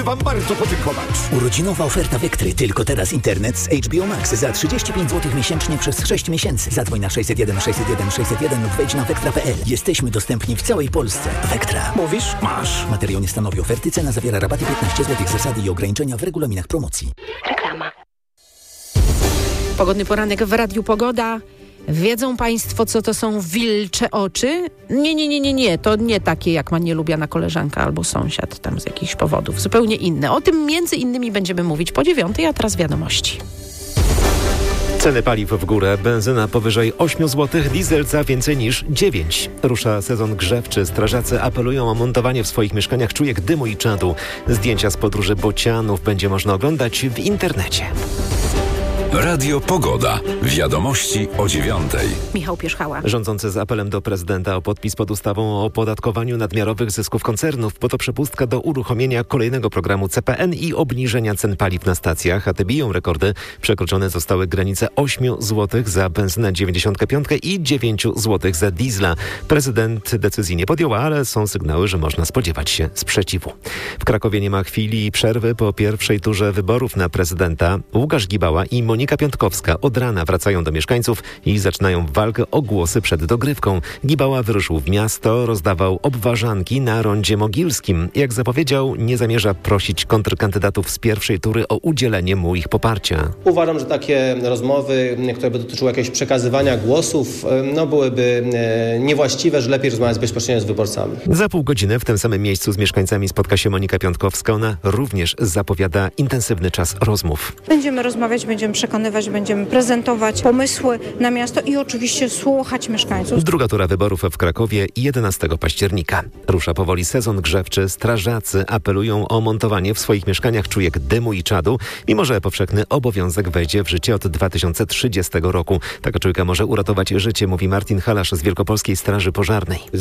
wam bardzo podziękować. Urodzinowa oferta Vectry. Tylko teraz internet z HBO Max za 35 zł miesięcznie przez 6 miesięcy. Zadzwoń na 601 601 601 lub wejdź na vectra.pl. Jesteśmy dostępni w całej Polsce. Vectra. Mówisz? Masz. Materiał nie stanowi oferty. Cena zawiera rabaty 15 zł. Zasady i ograniczenia w regulaminach promocji. Reklama. Pogodny poranek w Radiu Pogoda. Wiedzą Państwo, co to są wilcze oczy? Nie. To nie takie, jak ma nielubiana koleżanka albo sąsiad tam z jakichś powodów. Zupełnie inne. O tym między innymi będziemy mówić po 9:00, a teraz wiadomości. Ceny paliw w górę, benzyna powyżej 8 zł, diesel za więcej niż 9. Rusza sezon grzewczy. Strażacy apelują o montowanie w swoich mieszkaniach czujek dymu i czadu. Zdjęcia z podróży bocianów będzie można oglądać w internecie. Radio Pogoda. Wiadomości o 9:00. Michał Pierzchała. Rządzący z apelem do prezydenta o podpis pod ustawą o opodatkowaniu nadmiarowych zysków koncernów, bo to przepustka do uruchomienia kolejnego programu CPN i obniżenia cen paliw na stacjach, a te biją rekordy. Przekroczone zostały granice 8 zł za benzynę 95 i 9 zł za diesla. Prezydent decyzji nie podjął, ale są sygnały, że można spodziewać się sprzeciwu. W Krakowie nie ma chwili przerwy po pierwszej turze wyborów na prezydenta. Łukasz Gibała i Monika Piątkowska od rana wracają do mieszkańców i zaczynają walkę o głosy przed dogrywką. Gibała wyruszył w miasto, rozdawał obwarzanki na rondzie mogilskim. Jak zapowiedział, nie zamierza prosić kontrkandydatów z pierwszej tury o udzielenie mu ich poparcia. Uważam, że takie rozmowy, które by dotyczyły jakiegoś przekazywania głosów, byłyby niewłaściwe, że lepiej rozmawiać bezpośrednio z wyborcami. Za pół godziny w tym samym miejscu z mieszkańcami spotka się Monika Piątkowska. Ona również zapowiada intensywny czas rozmów. Będziemy rozmawiać, będziemy przekonywać, będziemy prezentować pomysły na miasto i oczywiście słuchać mieszkańców. Druga tura wyborów w Krakowie 11 października. Rusza powoli sezon grzewczy. Strażacy apelują o montowanie w swoich mieszkaniach czujek dymu i czadu, mimo że powszechny obowiązek wejdzie w życie od 2030 roku. Taka czujka może uratować życie, mówi Martin Halasz z Wielkopolskiej Straży Pożarnej.